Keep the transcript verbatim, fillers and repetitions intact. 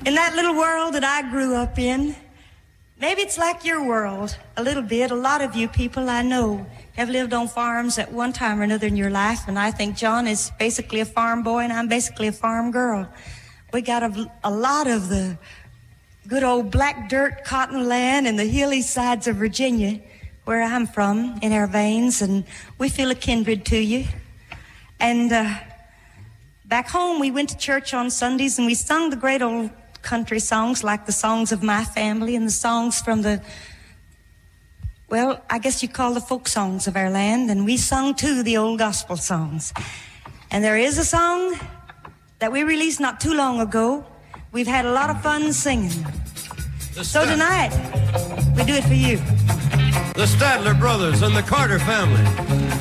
In that little world that I grew up in, maybe it's like your world, a little bit. A lot of you people I know have lived on farms at one time or another in your life, and I think John is basically a farm boy and I'm basically a farm girl. We got a, a lot of the good old black dirt cotton land and the hilly sides of Virginia, where I'm from, in our veins, and we feel a kindred to you. And uh, back home, we went to church on Sundays and we sung the great old country songs like the songs of my family and the songs from the, well, I guess you call the folk songs of our land, and we sung too the old gospel songs. And there is a song that we released not too long ago. We've had a lot of fun singing. So tonight, we do it for you. The Statler Brothers and the Carter family.